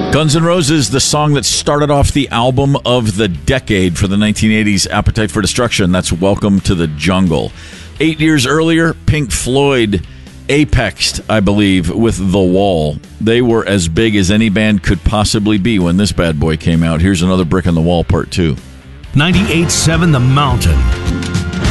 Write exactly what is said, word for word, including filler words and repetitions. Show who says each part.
Speaker 1: Guns N' Roses, the song that started off the album of the decade for the nineteen eighties Appetite for Destruction. That's Welcome to the Jungle. Eight years earlier, Pink Floyd apexed, I believe, with The Wall. They were as big as any band could possibly be when this bad boy came out. Here's another Brick in the Wall, part two.
Speaker 2: ninety-eight point seven The Mountain.